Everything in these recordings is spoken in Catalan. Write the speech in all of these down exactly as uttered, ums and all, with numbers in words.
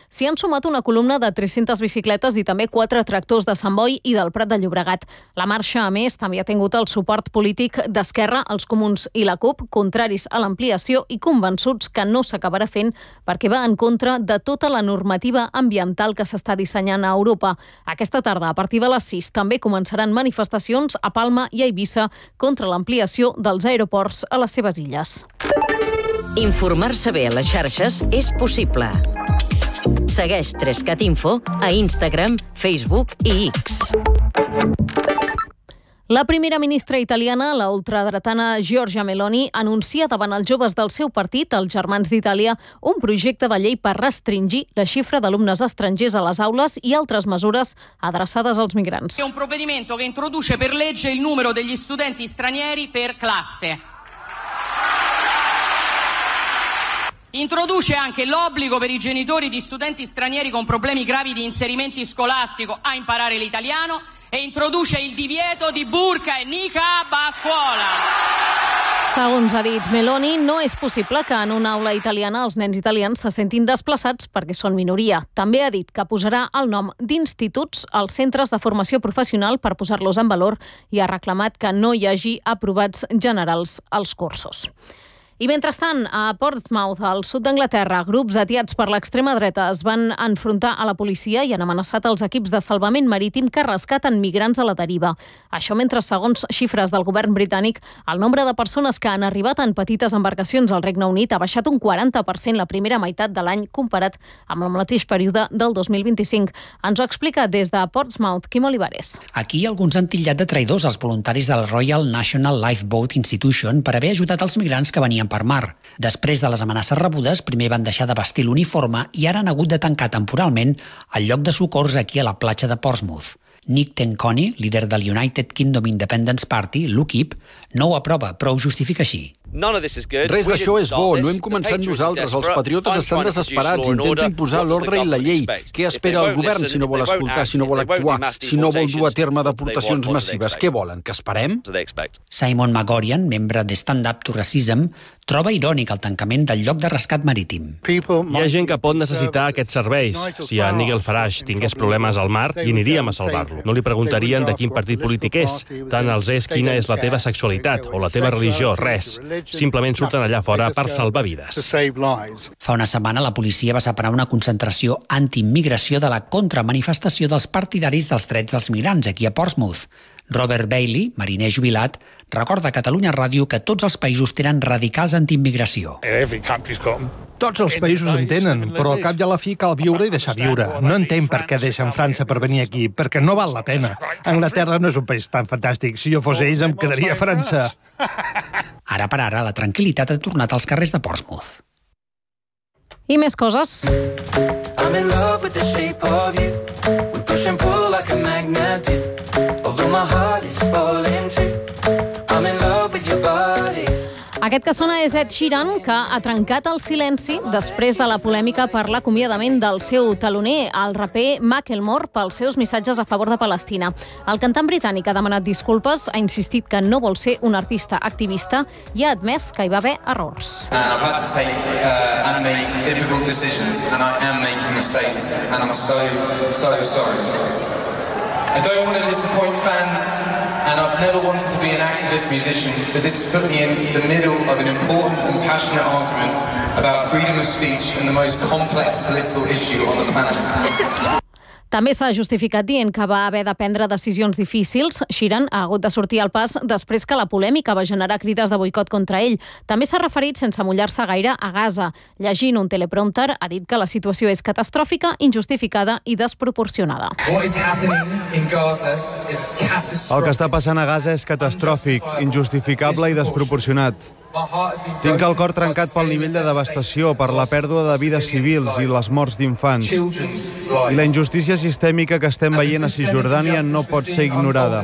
S'hi han sumat una columna de tres-centes bicicletes i també quatre tractors de Sant Boi i del Prat de Llobregat. La marxa, a més, també ha tingut el suport polític d'Esquerra, els Comuns i la CUP, contraris a l'ampliació i convençuts que no s'acabarà fent perquè va en contra de tota la normativa ambiental que s'està dissenyant a Europa. Aquesta tarda, a partir de les sis, també començaran manifestacions a Palma i a Eivissa contra l'ampliació dels aeroports a les seves illes. Informar-se bé a les xarxes és possible. Segueix Trescat Info a Instagram, Facebook i X. La primera ministra italiana, la ultradretana Giorgia Meloni, anuncia davant els joves del seu partit, els Germans d'Itàlia, un projecte de llei per restringir la xifra d'alumnes estrangers a les aules i altres mesures adreçades als migrants. È un provvedimento che introduce per legge il numero degli studenti stranieri per classe. Introduce anche l'obbligo per i genitori di studenti stranieri con problemi gravi di inserimento scolastico a imparare l'italiano e introduce il divieto di burka e niqab a scuola. Segons ha dit Meloni, no és possible que en una aula italiana els nens italians se sentin desplaçats perquè són minoria. També ha dit que posarà el nom d'instituts als centres de formació professional per posar-los en valor i ha reclamat que no hi hagi aprovats generals als cursos. I mentrestant, a Portsmouth, al sud d'Anglaterra, grups atiats per l'extrema dreta es van enfrontar a la policia i han amenaçat els equips de salvament marítim que rescaten migrants a la deriva. Això mentre, segons xifres del govern britànic, el nombre de persones que han arribat en petites embarcacions al Regne Unit ha baixat un quaranta per cent la primera meitat de l'any comparat amb el mateix període del dos mil vint-i-cinc. Ens ho explica des de Portsmouth, Quim Olivares. Aquí alguns han titllat de traïdors els voluntaris del Royal National Lifeboat Institution per haver ajudat els migrants que venien per mar. Després de les amenaces rebudes, primer van deixar de vestir l'uniforme i ara han hagut de tancar temporalment el lloc de socors aquí a la platja de Portsmouth. Nick Tenconi, líder del United Kingdom Independence Party, l'U K I P, no ho aprova, però ho justifica així. Res d'això és bo, no hem començat nosaltres. Els patriotes estan desesperats, intenten imposar l'ordre i la llei. Què espera el govern si no vol escoltar, si no vol actuar, si no vol dur a terme deportacions massives? Què volen, que esperem? Simon Magorian, membre de Stand Up to Racism, troba irònic el tancament del lloc de rescat marítim. Hi ha gent que pot necessitar aquests serveis. Si a Nigel Farage tingués problemes al mar, hi aniríem a salvar-lo. No li preguntarien de quin partit polític és, tant els és quina és la teva sexualitat o la teva religió, res. Simplement surten allà fora per salvar vides. Fa una setmana la policia va separar una concentració anti-immigració de la contramanifestació dels partidaris dels drets dels migrants aquí a Portsmouth. Robert Bailey, mariner jubilat, recorda a Catalunya Ràdio que tots els països tenen radicals anti-immigració. Tots els països en tenen, però al cap i a la fi cal viure i deixar viure. No entenc per què deixen França per venir aquí, perquè no val la pena. Anglaterra no és un país tan fantàstic. Si jo fos ells, em quedaria a França. Ara per ara, la tranquil·litat ha tornat als carrers de Portsmouth. I més coses. I'm in love with the shape of you. We push and pull like a magnet do. Although my heart is falling too. I'm in love with your body. Aquest que sona és Ed Sheeran, que ha trencat el silenci després de la polèmica per l'acomiadament del seu taloner, el raper Macklemore, pels seus missatges a favor de Palestina. El cantant britànic ha demanat disculpes, ha insistit que no vol ser un artista activista i ha admès que hi va haver errors. And I've had to take uh, and make difficult decisions, and I am making mistakes, and I'm so, so sorry. I don't want to disappoint fans, and I've never wanted to be an activist musician, but this has put me in the middle of an important and passionate argument about freedom of speech and the most complex political issue on the planet. També s'ha justificat dient que va haver de prendre decisions difícils. Sheeran ha hagut de sortir al pas després que la polèmica va generar crides de boicot contra ell. També s'ha referit, sense mullar-se gaire, a Gaza. Llegint un teleprompter, ha dit que la situació és catastròfica, injustificada i desproporcionada. El que està passant a Gaza és catastròfic, injustificable i desproporcionat. Tinc el cor trencat pel nivell de devastació, per la pèrdua de vides civils i les morts d'infants. I la injustícia sistèmica que estem veient a Cisjordània no pot ser ignorada.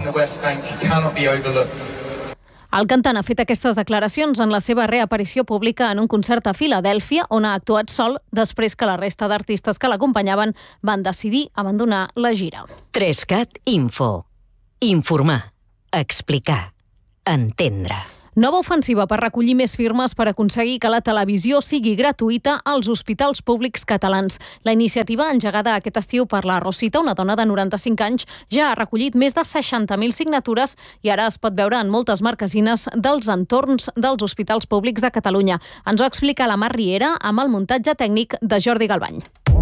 El cantant ha fet aquestes declaracions en la seva reaparició pública en un concert a Filadèlfia, on ha actuat sol després que la resta d'artistes que l'acompanyaven van decidir abandonar la gira. Trescat Info. Informar. Explicar. Entendre. Nova ofensiva per recollir més firmes per aconseguir que la televisió sigui gratuïta als hospitals públics catalans. La iniciativa, engegada aquest estiu per la Rosita, una dona de noranta-cinc anys, ja ha recollit més de seixanta mil signatures i ara es pot veure en moltes marquesines dels entorns dels hospitals públics de Catalunya. Ens ho explica la Mar Riera amb el muntatge tècnic de Jordi Galbany.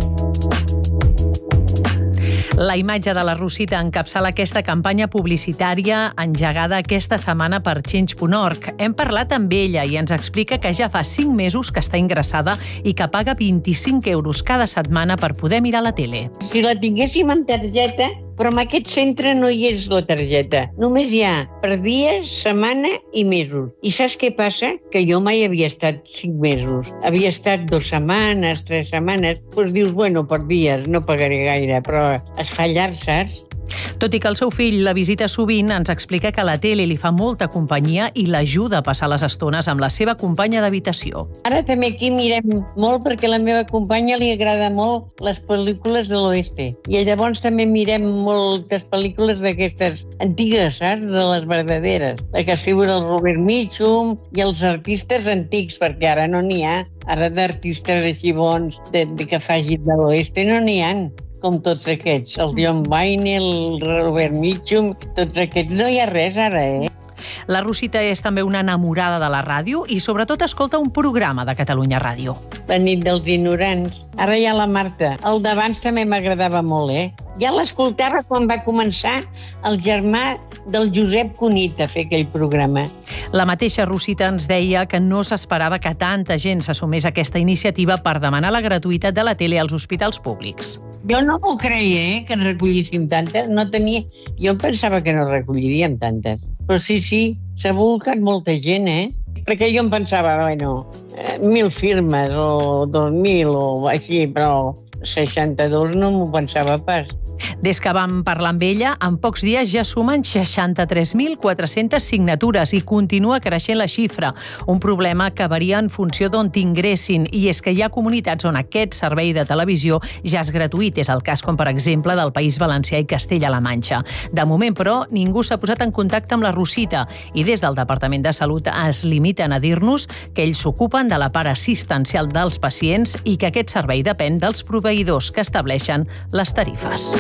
La imatge de la Rosita encapçala aquesta campanya publicitària engegada aquesta setmana per Change punt org. Hem parlat amb ella i ens explica que ja fa cinc mesos que està ingressada i que paga vint-i-cinc euros cada setmana per poder mirar la tele. Si la tinguéssim en targeta, però en aquest centre no hi és la targeta. Només hi ha per dies, setmana i mesos. I saps què passa? Que jo mai havia estat cinc mesos. Havia estat dues setmanes, tres setmanes. Doncs dius, bueno, per dies no pagaré gaire, però es fa llarg, saps? Tot i que el seu fill la visita sovint, ens explica que la tele li fa molta companyia i l'ajuda a passar les estones amb la seva companya d'habitació. Ara també aquí mirem molt perquè a la meva companya li agrada molt les pel·lícules de l'oeste. I llavors també mirem moltes pel·lícules d'aquestes antigues, saps? De les verdaderes. La que ha sigut el Robert Mitchum i els artistes antics, perquè ara no n'hi ha. Ara d'artistes així bons de, de que facin de l'oeste no n'hi ha. Com tots aquests, el John Wayne, el Robert Mitchum, tots aquests, no hi ha res ara, eh? La Rosita és també una enamorada de la ràdio i sobretot escolta un programa de Catalunya Ràdio. La nit dels ignorants. Ara hi ha la Marta. El d'abans també m'agradava molt, eh? Ja l'escoltava quan va començar el germà del Josep Cunit a fer aquell programa. La mateixa Rosita ens deia que no s'esperava que tanta gent s'assumés a aquesta iniciativa per demanar la gratuïtat de la tele als hospitals públics. Jo no m'ho creia, eh, que en recollíssim tantes. No tenia... Jo em pensava que no recolliríem tantes. Però sí, sí, s'ha volcat molta gent, eh? Perquè jo em pensava, bueno, mil firmes o dos mil o així, però seixanta-dos no m'ho pensava pas. Des que vam parlar amb ella, en pocs dies ja sumen seixanta-tres mil quatre-centes signatures i continua creixent la xifra, un problema que varia en funció d'on t'ingressin, i és que hi ha comunitats on aquest servei de televisió ja és gratuït. És el cas, com per exemple, del País Valencià i Castella-La Manxa. De moment, però, ningú s'ha posat en contacte amb la Rosita i des del Departament de Salut es limiten a dir-nos que ells s'ocupen de la part assistencial dels pacients i que aquest servei depèn dels proveïdors que estableixen les tarifes.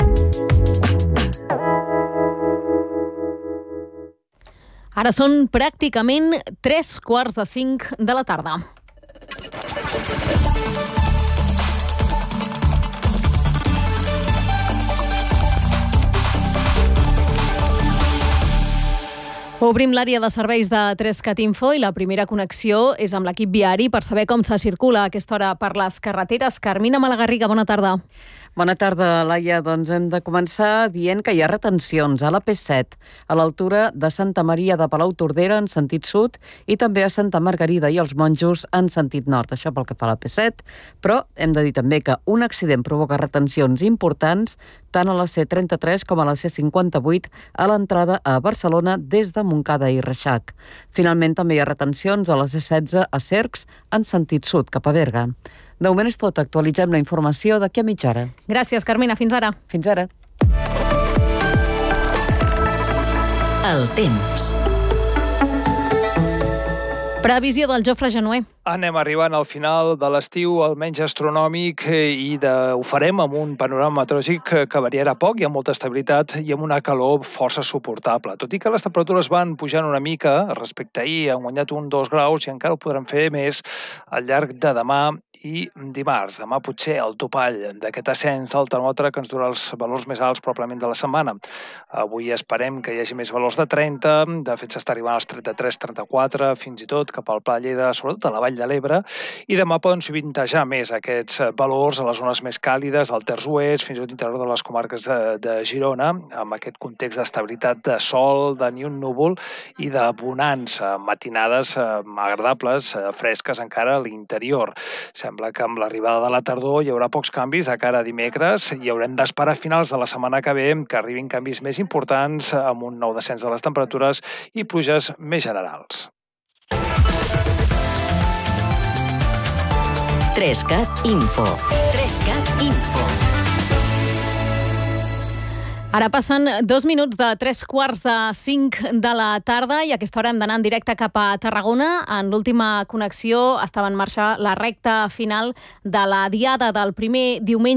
Ara són pràcticament tres quarts de cinc de la tarda. Obrim l'àrea de serveis de Trescat Info i la primera connexió és amb l'equip viari per saber com se circula a aquesta hora per les carreteres. Carmina Malagarriga, bona tarda. Bona tarda, Laia. Doncs hem de començar dient que hi ha retencions a la P set, a l'altura de Santa Maria de Palautordera en sentit sud i també a Santa Margarida i els Monjos en sentit nord. Això pel que fa a la P set, però hem de dir també que un accident provoca retencions importants tant a la C trenta-tres com a la C cinquanta-vuit a l'entrada a Barcelona des de Montcada i Reixac. Finalment també hi ha retencions a la C setze a Cercs en sentit sud cap a Berga. De moment és tot. Actualitzem la informació d'aquí a mitja hora. Gràcies, Carmina. Fins ara. Fins ara. El temps. Previsió del Jofre Genuer. Anem arribant al final de l'estiu, almenys astronòmic, i de, ho farem amb un panorama meteorològic que variarà poc i amb molta estabilitat i amb una calor força suportable. Tot i que les temperatures van pujant una mica respecte a ahir, han guanyat un dos graus i encara ho podran fer més al llarg de demà i dimarts. Demà potser el topall d'aquest ascens del termòmetre que ens durà els valors més alts probablement de la setmana. Avui esperem que hi hagi més valors de trenta, de fet s'està arribant als trenta-tres trenta-quatre, fins i tot cap al Pla de Lleida, sobretot a la Vall de l'Ebre, i demà poden sovintejar més aquests valors a les zones més càlides del Terç Oest, fins i tot interior de les comarques de, de Girona, amb aquest context d'estabilitat de sol, de ni un núvol i de bonança, matinades agradables, fresques encara a l'interior. Sembla que amb l'arribada de la tardor hi haurà pocs canvis de cara a dimecres i haurem d'esperar a finals de la setmana que ve que arribin canvis més importants amb un nou descens de les temperatures i pluges més generals. Trescat Info. Trescat Info. Ara passen dos minuts de tres quarts de cinc de la tarda i a aquesta hora hem d'anar en directe cap a Tarragona. En l'última connexió estava en marxa la recta final de la diada del primer diumenge